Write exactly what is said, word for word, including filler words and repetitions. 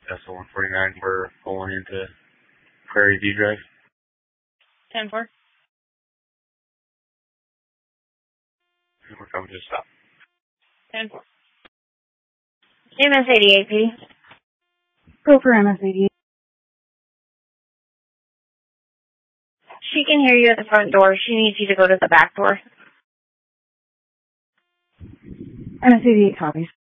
S L one forty-nine, we're pulling into Prairie View Drive. ten four. And we're coming to a stop. ten four. M S eighty-eight, P D. Go for M S eighty-eight. She can hear you at the front door. She needs you to go to the back door. M S eighty-eight copies.